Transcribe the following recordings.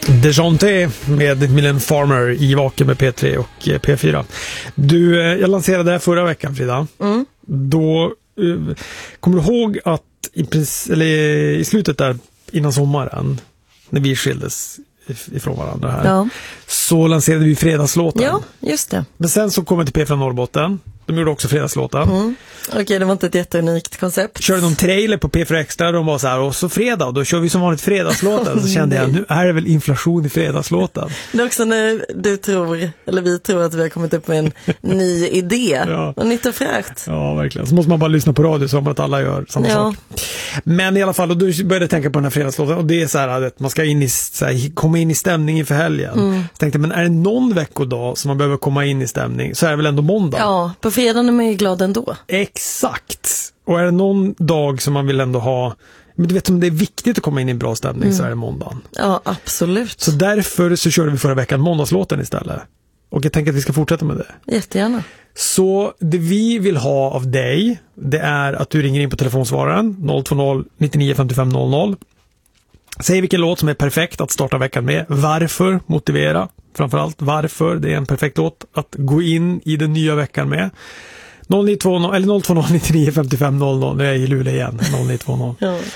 Dejounte med Millen Farmer i Vaken med P3 och P4. Du, jag lanserade det här förra veckan, Frida. Då kommer du ihåg att i slutet där innan sommaren, när vi skildes ifrån varandra här, så lanserade vi fredagslåten. Ja, just det. Men sen så kom vi till P4 Norrbotten. De gjorde också fredagslåten. Okej, det var inte ett jätteunikt koncept. Körde någon trailer på P4 Extra och de var så här, och så fredag, då kör vi som vanligt fredagslåten. Så kände jag, nu är det väl inflation i fredagslåten. Det är också när vi tror att vi har kommit upp med en ny idé. Och nytt och fräscht. Ja, verkligen. Så måste man bara lyssna på radio som att alla gör samma sak. Men i alla fall, och då började jag tänka på den här fredagslåten. Och det är så här att man ska komma in i stämning inför helgen. Så tänkte jag, men är det någon veckodag som man behöver komma in i stämning, så är det väl ändå måndag. Ja, på fredagen är man ju glad ändå. Exakt. Och är det någon dag som man vill ändå ha, men du vet, om det är viktigt att komma in i en bra stämning, så är det måndagen. Ja, absolut. Så därför så körde vi förra veckan måndagslåten istället. Och jag tänker att vi ska fortsätta med det. Jättegärna. Så det vi vill ha av dig, det är att du ringer in på telefonsvararen 020 99 55 00. Säg vilken låt som är perfekt att starta veckan med. Varför? Motivera. Framförallt varför det är en perfekt låt att gå in i den nya veckan med. 020 99 55 00. Nu är jag i Luleå igen. 020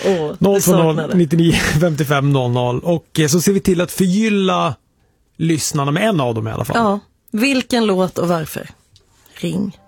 99 55 00. Och så ser vi till att förgylla lyssnarna med en av dem i alla fall. Ja, vilken låt och varför? Ring.